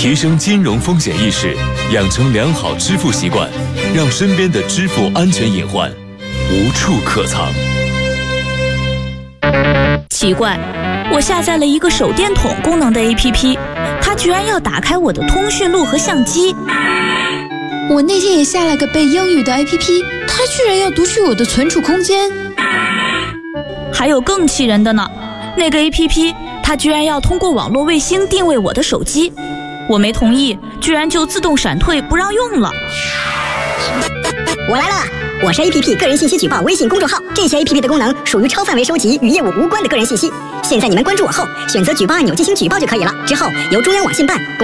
提升金融风险意识，养成良好支付习惯，让身边的支付安全隐患无处可藏。 奇怪，我下载了一个手电筒功能的 APP， 它居然要打开我的通讯录和相机。 我那天也下了个背英语的 APP， 它居然要读取我的存储空间。 还有更气人的呢，那个 APP 它居然要通过网络卫星定位我的手机，我没同意，居然就自动闪退不让用了。 我来了，我是 APP 个人信息举报微信公众号，这些 APP 的功能属于超范围收集与业务无关的个人信息。现在你们关注我后，选择举报按钮进行举报就可以了，之后由中央网信办